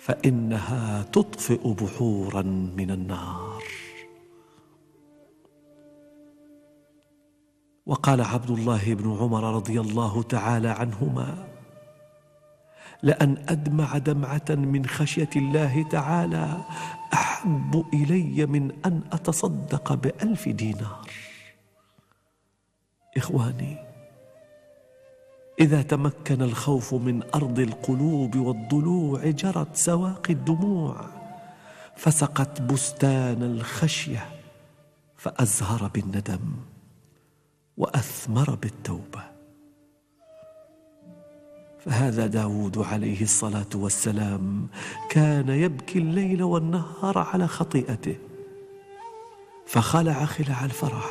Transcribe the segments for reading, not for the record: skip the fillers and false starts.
فإنها تطفئ بحورا من النار. وقال عبد الله بن عمر رضي الله تعالى عنهما: لأن أدمع دمعة من خشية الله تعالى أحب إلي من أن أتصدق ب1000 دينار. إخواني، إذا تمكن الخوف من أرض القلوب والضلوع جرت سواقي الدموع، فسقت بستان الخشية، فأزهر بالندم وأثمر بالتوبة. فهذا داود عليه الصلاة والسلام كان يبكي الليل والنهار على خطيئته، فخلع خلع الفرح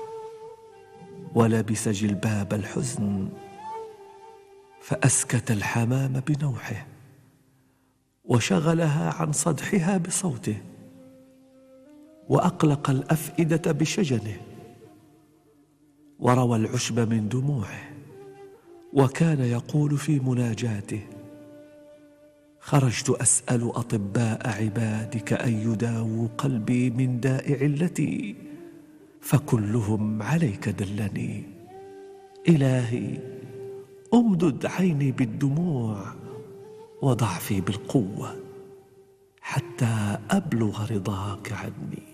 ولبس جلباب الحزن، فأسكت الحمام بنوحه وشغلها عن صدحها بصوته، وأقلق الأفئدة بشجنه، وروى العشب من دموعه، وكان يقول في مناجاته: خرجت أسأل أطباء عبادك أن يداووا قلبي من داء علتي، فكلهم عليك دلني. إلهي، أمدد عيني بالدموع وضعفي بالقوة حتى أبلغ رضاك عني.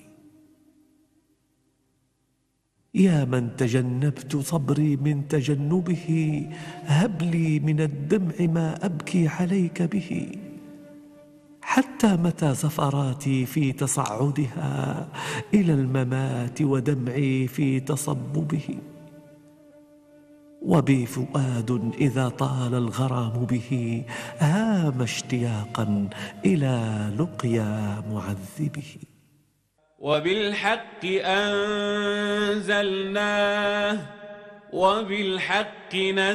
يا من تجنبت صبري من تجنبه، هب لي من الدمع ما أبكي عليك به، حتى متى زفراتي في تصعدها إلى الممات ودمعي في تصببه. وبي فؤاد إذا طال الغرام به هام اشتياقا إلى لقيا معذبه. وبالحق أنزلناه وبالحق نزل